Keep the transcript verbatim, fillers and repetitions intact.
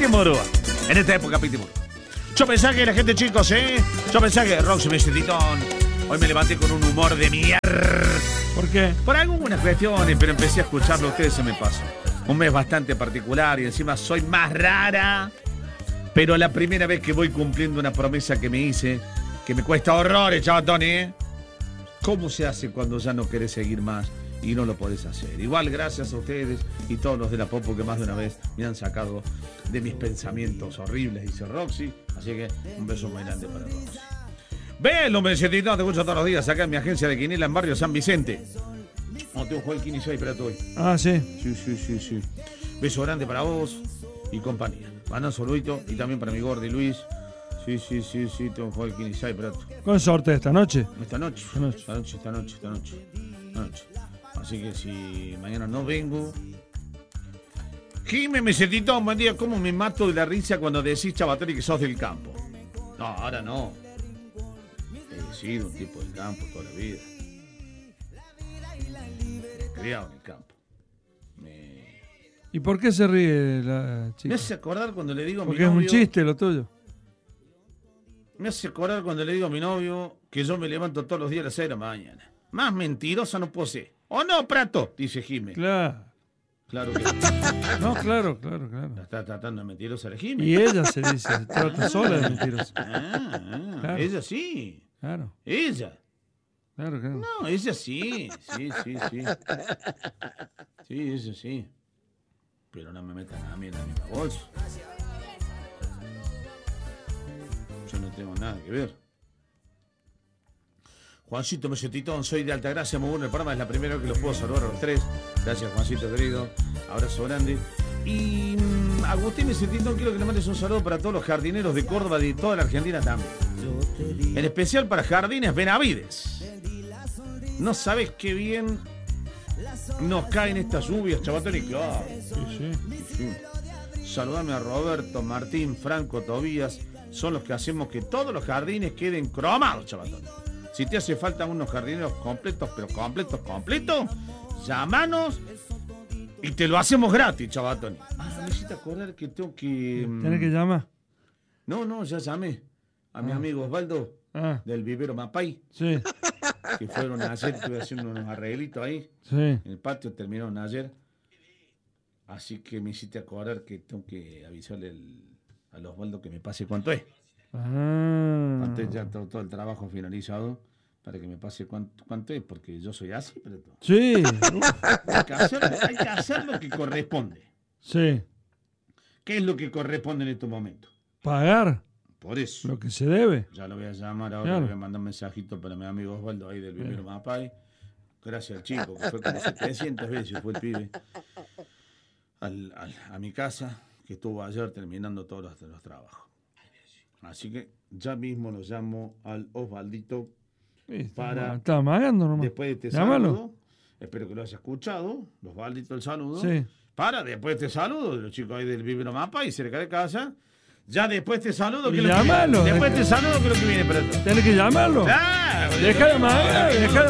Pitimurúa. En esta época, Pitimurúa. Yo pensaba que la gente, chicos, ¿eh? Yo pensaba que Roxy me dice, Titón, hoy me levanté con un humor de mierda. ¿Por qué? Por algunas cuestiones, pero empecé a escucharlo a ustedes, se me pasó. Un mes bastante particular y encima soy más rara. Pero la primera vez que voy cumpliendo una promesa que me hice, que me cuesta horrores, chavatón, ¿eh? ¿Cómo se hace cuando ya no querés seguir más y no lo podés hacer? Igual gracias a ustedes y todos los de la Popo que más de una vez me han sacado de mis pensamientos horribles, dice Roxy. Así que un beso muy grande para Roxy. Velo, me dice Titón, te escucho todos los días acá en mi agencia de Quinela en Barrio San Vicente. No, tengo Juan Quini seis para hoy. Ah, sí. Sí, sí, sí, sí. Beso grande para vos y compañía. Manda un saludito y también para mi gordi Luis. Sí, sí, sí, sí, tengo Juan Quini seis para todo. ¿Con sorteo esta noche? Esta noche. Esta noche. Esta noche, esta noche, esta noche. Esta noche. Así que si mañana no vengo. Jimé, me dice Titón, buen día, ¿cómo me mato de la risa cuando decís, Chavatoni, que sos del campo? No, ahora no. He sido un tipo del campo toda la vida. Me he criado en el campo. Me... ¿Y por qué se ríe la chica? Me hace acordar cuando le digo a mi Porque es novio... un chiste lo tuyo. Me hace acordar cuando le digo a mi novio que yo me levanto todos los días a las seis de la mañana. Más mentirosa no puedo ser. ¿O no, Prato? Dice Jimé. Claro. Claro que no. claro, claro, claro. La está tratando de mentirosa a la Jimé. Y ella se dice, se trata sola de mentirosa. Ah, ah, claro. Ella sí. Claro. Ella. Claro, claro. No, ella sí. Sí, sí, sí. Sí, ella sí. Pero no me metan a mí en la misma bolsa. Yo no tengo nada que ver. Juancito Mesetitón, soy de Altagracia, muy bueno el programa, es la primera vez que los puedo saludar a los tres. Gracias, Juancito querido, abrazo grande. Y mmm, Agustín Mesetitón, quiero que le mandes un saludo para todos los jardineros de Córdoba y de toda la Argentina también. En especial para Jardines Benavides. No sabes qué bien nos caen estas lluvias, chavatón, y claro. Sí, sí. Sí. Saludame a Roberto, Martín, Franco, Tobías. Son los que hacemos que todos los jardines queden cromados, chavatón. Si te hace falta unos jardineros completos, pero completos, completos, llámanos y te lo hacemos gratis, chavatón. Ah, me hiciste acordar que tengo que... ¿Tienes que llamar? No, no, ya llamé a ah. mi amigo Osvaldo ah. del Vivero Mapay. Sí. Que fueron ayer, estuve haciendo unos arreglitos ahí. Sí. En el patio, terminaron ayer. Así que me hiciste acordar que tengo que avisarle el, al Osvaldo que me pase cuánto es. Ah. Antes ya todo, todo el trabajo finalizado para que me pase cuánto, cuánto es, porque yo soy así, pero todo. Sí. hay, que hacer, hay que hacer lo que corresponde. Sí. ¿Qué es lo que corresponde en estos momentos? Pagar. Por eso. Lo que se debe. Ya lo voy a llamar ahora, claro. Le voy a mandar un mensajito para mi amigo Osvaldo ahí del Vivero Mapay. Gracias al chico, que fue como setecientas veces, fue el pibe. Al, al, a mi casa, que estuvo ayer terminando todos los, los trabajos. Así que ya mismo lo llamo al Osvaldito sí, para... Está amagando nomás. Después de este Llámalo. saludo, espero que lo haya escuchado, Osvaldito el saludo. Sí. Para, después de este saludo, de los chicos ahí del Vivero Mapa y cerca de casa, ya después de este saludo... Que llámalo. Después de este saludo creo que viene para todo. Tienes que llamarlo. Ah, deja de amagar, deja de